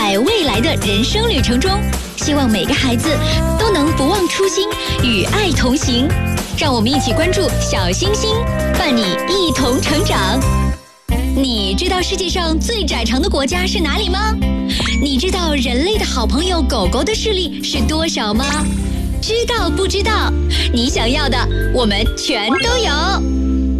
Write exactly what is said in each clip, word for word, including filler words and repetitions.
在未来的人生旅程中，希望每个孩子都能不忘初心，与爱同行。让我们一起关注小星星，伴你一同成长。你知道世界上最窄长的国家是哪里吗？你知道人类的好朋友狗狗的视力是多少吗？知道不知道？你想要的，我们全都有。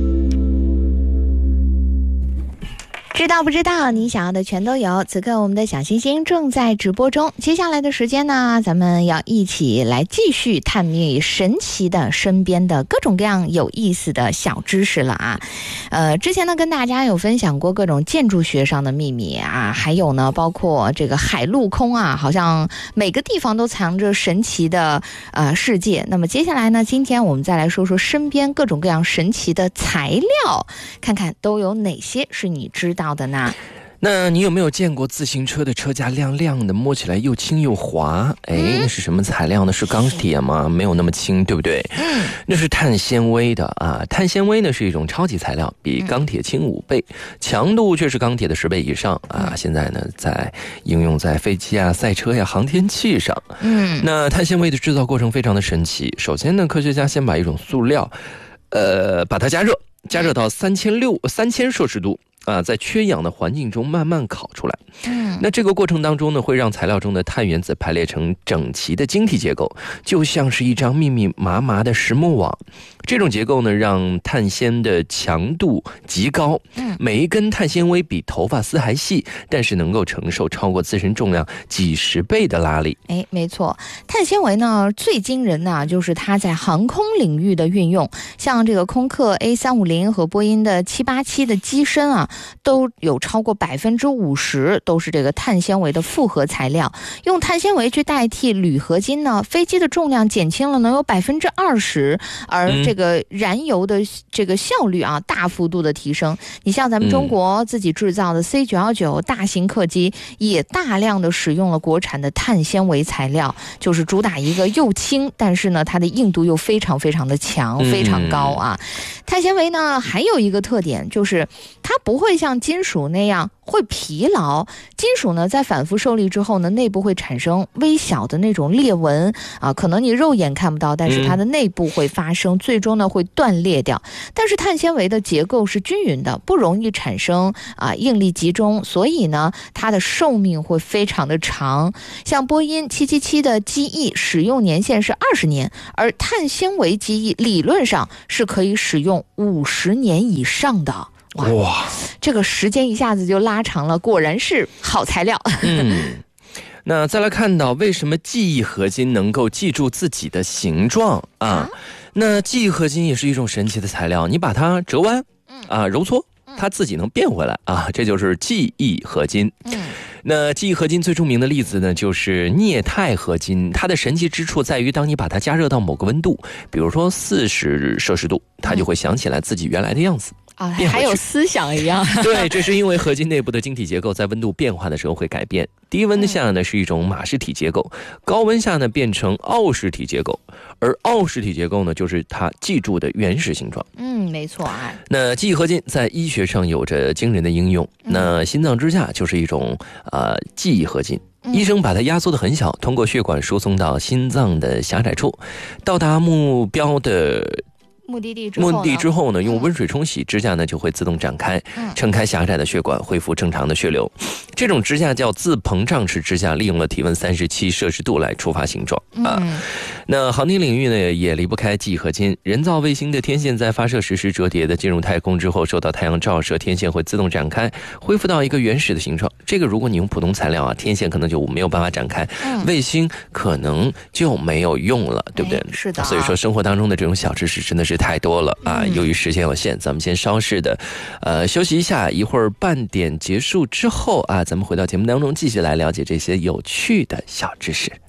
知道不知道？你想要的全都有。此刻我们的小星星正在直播中，接下来的时间呢，咱们要一起来继续探秘神奇的身边的各种各样有意思的小知识了啊。呃，之前呢跟大家有分享过各种建筑学上的秘密啊，还有呢包括这个海陆空啊，好像每个地方都藏着神奇的呃世界。那么接下来呢，今天我们再来说说身边各种各样神奇的材料，看看都有哪些是你知道的呢？ 那你有没有见过自行车的车架亮亮的，摸起来又轻又滑？哎，那是什么材料呢？是钢铁吗？没有那么轻，对不对？嗯，那是碳纤维的啊。碳纤维呢是一种超级材料，比钢铁轻五倍，强度却是钢铁的十倍以上啊。现在呢，在应用在飞机啊、赛车呀、航天器上。嗯，那碳纤维的制造过程非常的神奇。首先呢，科学家先把一种塑料，呃，把它加热，加热到三千六三千摄氏度。啊，在缺氧的环境中慢慢烤出来。嗯，那这个过程当中呢，会让材料中的碳原子排列成整齐的晶体结构，就像是一张密密麻麻的石墨网。这种结构呢，让碳纤的强度极高。嗯，每一根碳纤维比头发丝还细，但是能够承受超过自身重量几十倍的拉力。 哎，没错，碳纤维呢最惊人的、啊、就是它在航空领域的运用，像这个空客 A 三五零 和波音的七八七的机身啊，都有超过百分之五十都是这个碳纤维的复合材料。用碳纤维去代替铝合金呢，飞机的重量减轻了能有百分之二十，而这个燃油的这个效率啊，大幅度的提升。你像咱们中国自己制造的 C 九一九 大型客机，也大量的使用了国产的碳纤维材料，就是主打一个又轻，但是呢，它的硬度又非常非常的强，非常高啊。碳纤维呢，还有一个特点就是它不会像金属那样会疲劳。金属呢，在反复受力之后呢，内部会产生微小的那种裂纹啊，可能你肉眼看不到，但是它的内部会发生，最终呢会断裂掉。但是碳纤维的结构是均匀的，不容易产生啊应力集中，所以呢，它的寿命会非常的长。像波音七七七的机翼使用年限是二十年，而碳纤维机翼理论上是可以使用五十年以上的。哇, 哇，这个时间一下子就拉长了，果然是好材料。 嗯，那再来看到为什么记忆合金能够记住自己的形状啊？啊那记忆合金也是一种神奇的材料，你把它折弯啊揉搓，它自己能变回来啊，这就是记忆合金。嗯。那记忆合金最著名的例子呢，就是镍钛合金。它的神奇之处在于，当你把它加热到某个温度，比如说四十摄氏度，它就会想起来自己原来的样子。 啊，还有思想一样。 对，这是因为合金内部的晶体结构在温度变化的时候会改变。低温下呢是一种马氏体结构，高温下呢变成奥氏体结构，而奥氏体结构呢就是它记住的原始形状。 嗯，没错啊。 那记忆合金在医学上有着惊人的应用。那心脏支架就是一种呃记忆合金。医生把它压缩得很小，通过血管输送到心脏的狭窄处，到达目标的目的地之后， 目的之后呢，用温水冲洗，支架呢就会自动展开，撑开狭窄的血管，恢复正常的血流。这种支架叫自膨胀式支架，利用了体温三十七摄氏度来触发形状啊。嗯、那航天领域呢，也离不开记忆合金。人造卫星的天线在发射实时折叠的进入太空之后，受到太阳照射，天线会自动展开，恢复到一个原始的形状。这个如果你用普通材料啊，天线可能就没有办法展开，嗯、卫星可能就没有用了，对不对？ 是的。 所以说，生活当中的这种小知识真的是太多了啊！由于时间有限，咱们先稍事的，呃，休息一下。一会儿半点结束之后啊，咱们回到节目当中，继续来了解这些有趣的小知识。